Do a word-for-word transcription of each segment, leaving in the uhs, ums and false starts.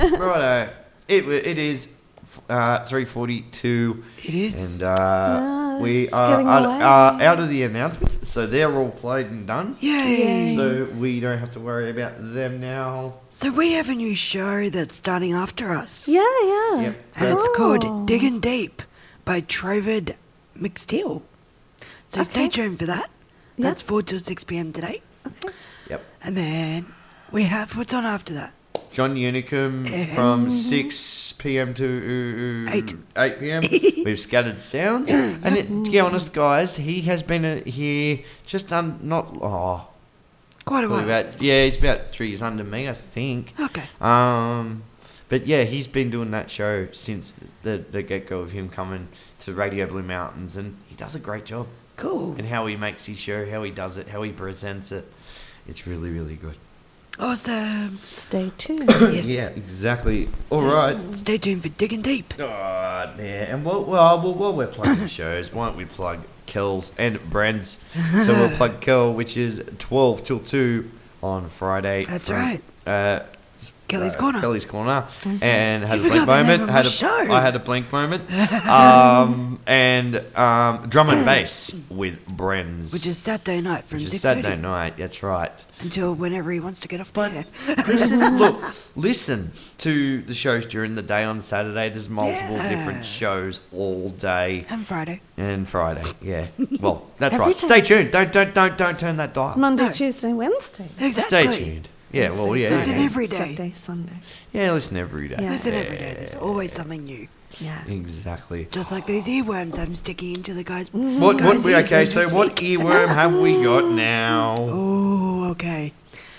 Righto. It it is uh, three forty-two. It is. And uh, Ah, we it's are, getting are, away. are out of the announcements, so they're all played and done. Yay. Yay. So we don't have to worry about them now. So we have a new show that's starting after us. Yeah, yeah. Yep. And it's Oh. called Digging Deep by Trovid McSteel. So stay Okay. tuned for that. Yep. That's four till six p.m. today. Okay. Yep. And then we have, what's on after that? John Unicum from six p.m. to Eight. eight p.m. We've scattered sounds. And it, to be honest, guys, he has been uh, here just un, not... Oh, Quite a probably while. about, yeah, he's about three years under me, I think. Okay. Um, but yeah, he's been doing that show since the, the get-go of him coming to Radio Blue Mountains, and he does a great job. Cool. And how he makes his show, how he does it, how he presents it. It's really, really good. Awesome. Stay tuned. Yes. Yeah, exactly. All So right. s- Stay tuned for Digging Deep. Oh, yeah. And well, well, well, while we're plugging shows, why don't we plug Kel's and Brand's? So we'll plug Kel, which is twelve till two on Friday. That's from, right. Uh, Kelly's uh, Corner. Kelly's Corner. And had You a blank forgot the name moment. of Had my a, show. I had a blank moment. um, and um, drum and bass with Brand's. Which is Saturday night from which is six Saturday thirty night. That's right. until whenever he wants to get off But there. listen, look, listen to the shows during the day on Saturday. There's multiple Yeah. different shows all day And Friday. and Friday. Yeah, well, that's Every right. day. Stay tuned. Don't don't don't don't turn that dial. Monday, No. Tuesday, Wednesday. Exactly. Stay tuned. Yeah, well, yeah, Listen yeah. every day. Saturday, Sunday. Yeah, listen every day. Yeah. Listen every day. There's always something new. Yeah. Exactly. Just like these earworms I'm sticking into the guy's. What guys' what we ears okay? as So we what speak. earworm have we got now? Oh, okay.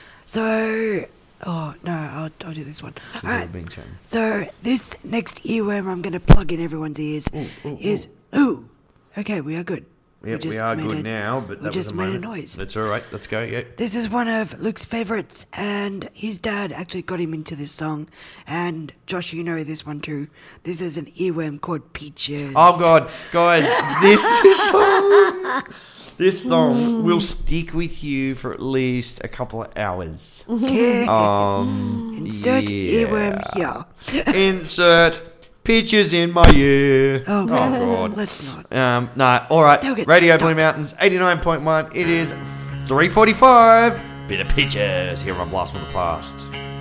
So, oh no, I'll, I'll do this one. Should All have right. been chatting. So this next earworm I'm going to plug in everyone's ears is ooh. Okay, we are good. Yep, we just are made good a- now, but we that just was a made a moment. noise. That's all right. Let's go. Yeah. This is one of Luke's favorites, and his dad actually got him into this song. And Josh, you know this one too. This is an earworm called Peaches. Oh God, guys, this song, this song will stick with you for at least a couple of hours. Okay. Um, Insert yeah. earworm here. Insert peaches in my ear. Oh, God. Let's not. Um, no, all right. They'll get Radio stuck. Blue Mountains, eighty-nine point one. It is three forty-five. Bit of peaches here on Blast from the Past.